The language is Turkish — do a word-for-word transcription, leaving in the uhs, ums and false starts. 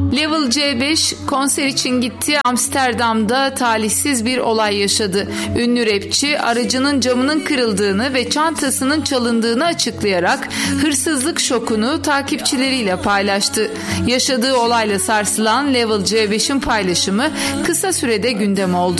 Level C beş konser için gitti. Amsterdam'da talihsiz bir olay yaşadı. Ünlü rapçi aracının camının kırıldığını ve çantasının çalındığını açıklayarak hırsızlık şokunu takipçileriyle paylaştı. Yaşadığı olayla sarsılan Level C beşin paylaşımı kısa sürede gündem oldu.